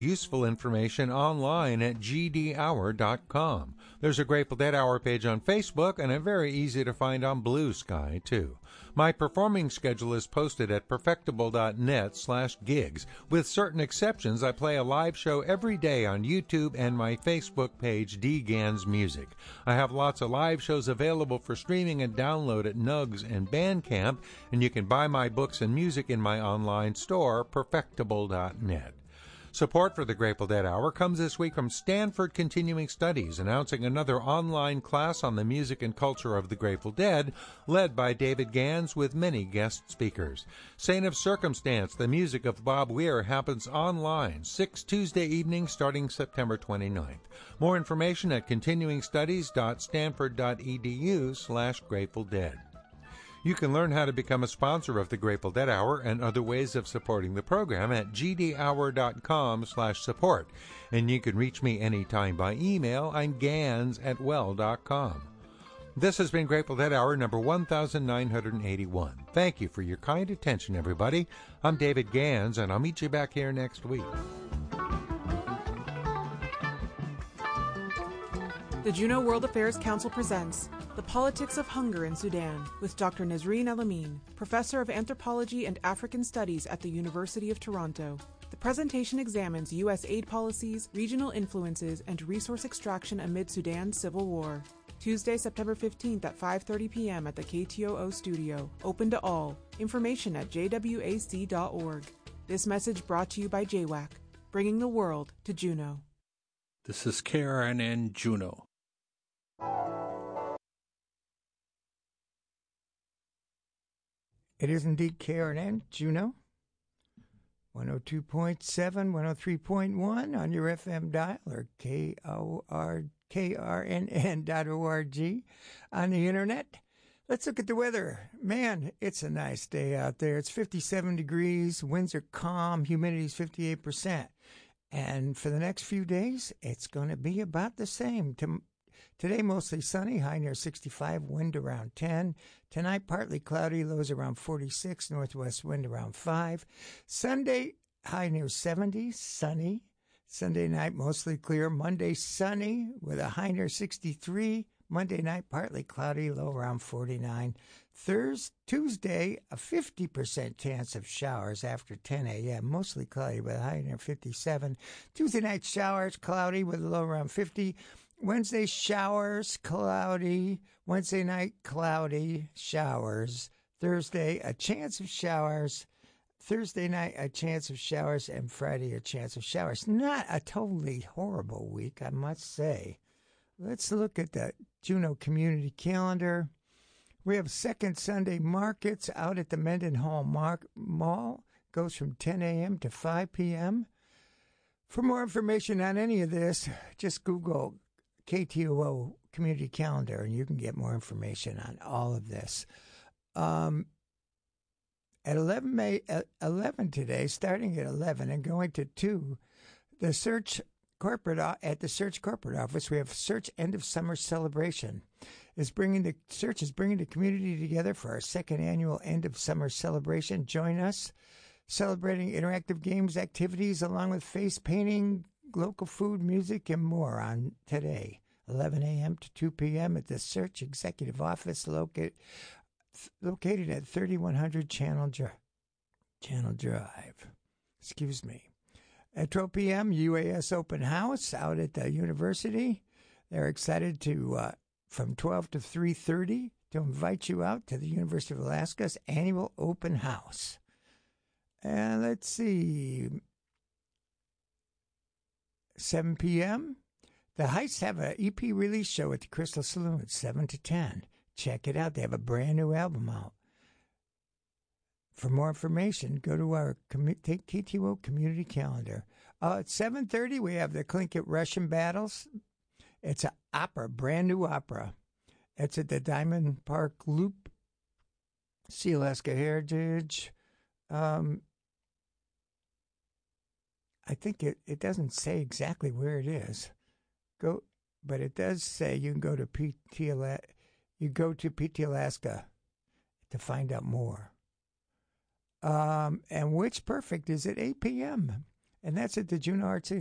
Useful information online at gdhour.com. There's a Grateful Dead Hour page on Facebook and I'm very easy to find on Blue Sky, too. My performing schedule is posted at perfectible.net/gigs. With certain exceptions, I play a live show every day on YouTube and my Facebook page, D. Gans Music. I have lots of live shows available for streaming and download at Nugs and Bandcamp, and you can buy my books and music in my online store, perfectible.net. Support for the Grateful Dead Hour comes this week from Stanford Continuing Studies, announcing another online class on the music and culture of the Grateful Dead, led by David Gans with many guest speakers. Saint of Circumstance, the music of Bob Weir, happens online, 6 Tuesday evenings starting September 29th. More information at continuingstudies.stanford.edu/Grateful Dead. You can learn how to become a sponsor of the Grateful Dead Hour and other ways of supporting the program at gdhour.com/support. And you can reach me anytime by email. I'm gans@well.com. This has been Grateful Dead Hour number 1981. Thank you for your kind attention, everybody. I'm David Gans, and I'll meet you back here next week. The Juneau World Affairs Council presents The Politics of Hunger in Sudan with Dr. Nazreen El-Amin, Professor of Anthropology and African Studies at the University of Toronto. The presentation examines U.S. aid policies, regional influences, and resource extraction amid Sudan's civil war. Tuesday, September 15th at 5:30 p.m. at the KTOO studio. Open to all. Information at jwac.org. This message brought to you by JWAC, bringing the world to Juneau. This is KRNN Juneau. It is indeed KRNN Juneau, 102.7, 103.1 on your FM dial, or krnn.org on the internet. Let's look at the weather. Man, it's a nice day out there. It's 57 degrees, winds are calm, humidity is 58%. And for the next few days, it's going to be about the same. Today, mostly sunny, high near 65, wind around 10. Tonight, partly cloudy, lows around 46, northwest wind around 5. Sunday, high near 70, sunny. Sunday night, mostly clear. Monday, sunny with a high near 63. Monday night, partly cloudy, low around 49. Tuesday, a 50% chance of showers after 10 a.m., mostly cloudy with a high near 57. Tuesday night, showers, cloudy with a low around 50. Wednesday, showers, cloudy. Wednesday night, cloudy, showers. Thursday, a chance of showers. Thursday night, a chance of showers. And Friday, a chance of showers. Not a totally horrible week, I must say. Let's look at the Juneau Community Calendar. We have Second Sunday markets out at the Mendenhall Mall. Goes from 10 a.m. to 5 p.m. For more information on any of this, just Google KTOO Community Calendar, and you can get more information on all of this. At 11 today, starting at 11 and going to 2, at the Search corporate office, we have Search End of Summer Celebration. Search is bringing the community together for our second annual End of Summer Celebration. Join us, celebrating interactive games, activities, along with face painting, local food, music, and more on today, 11 a.m. to 2 p.m. at the Search Executive Office located at 3100 Channel Drive. Excuse me. At 12 p.m., UAS Open House out at the university. They're excited to, from 12 to 3:30, to invite you out to the University of Alaska's annual open house. And let's see, 7 p.m., the Heights have an EP release show at the Crystal Saloon, 7 to 10. Check it out. They have a brand new album out. For more information, go to our KTOO Community Calendar. At 7:30, we have the Tlingit Russian Battles. It's an opera, brand new opera. It's at the Diamond Park Loop, Sea Alaska Heritage. I think it doesn't say exactly where it is. But it does say you can go to PT Alaska to find out more. And Witch Perfect is at 8 p.m. And that's at the Juneau Arts